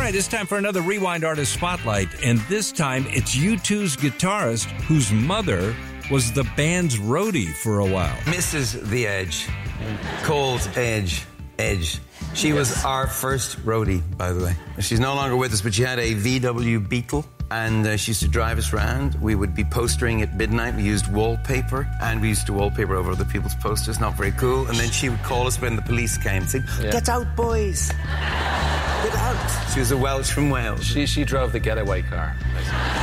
right, it's time for another Rewind Artist Spotlight, and this time it's U2's guitarist whose mother was the band's roadie for a while. Mrs. The Edge, called Edge. She was our first roadie, by the way. She's no longer with us, but she had a VW Beetle, and she used to drive us around. We would be postering at midnight. We used wallpaper, and we used to wallpaper over other people's posters. Not very cool. And then she would call us when the police came, saying, "Get out, boys! Get out!" She was a Welsh from Wales. She drove the getaway car, basically.